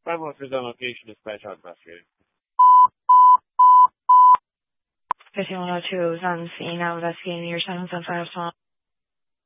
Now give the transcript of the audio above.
513 location, dispatch out investigating. 5102 is on scene now investigating your 775 song.